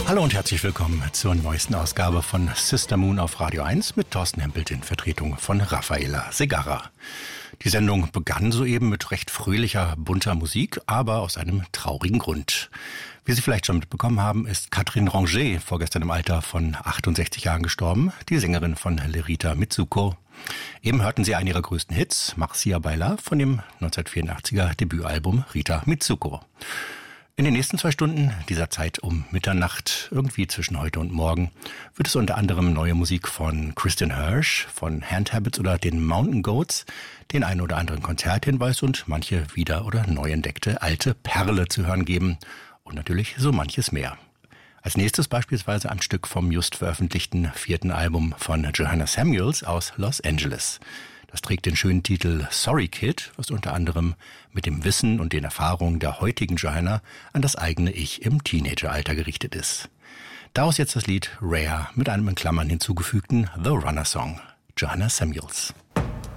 Hallo und herzlich willkommen zur neuesten Ausgabe von Sister Moon auf Radio 1 mit Thorsten Hempelt in Vertretung von Rafaela Segarra. Die Sendung begann soeben mit recht fröhlicher, bunter Musik, aber aus einem traurigen Grund. Wie Sie vielleicht schon mitbekommen haben, ist Catherine Ranger vorgestern im Alter von 68 Jahren gestorben, die Sängerin von Lerita Mitsuko. Eben hörten Sie einen ihrer größten Hits, Marcia Baila, von dem 1984er Debütalbum Rita Mitsuko. In den nächsten 2 Stunden dieser Zeit um Mitternacht, irgendwie zwischen heute und morgen, wird es unter anderem neue Musik von Christian Hirsch, von Hand Habits oder den Mountain Goats, den einen oder anderen Konzerthinweis und manche wieder- oder neu entdeckte alte Perle zu hören geben und natürlich so manches mehr. Als nächstes beispielsweise ein Stück vom just veröffentlichten 4. Album von Johanna Samuels aus Los Angeles. Das trägt den schönen Titel Sorry Kid, was unter anderem mit dem Wissen und den Erfahrungen der heutigen Johanna an das eigene Ich im Teenageralter gerichtet ist. Daraus jetzt das Lied Rare mit einem in Klammern hinzugefügten The Runner Song. Johanna Samuels.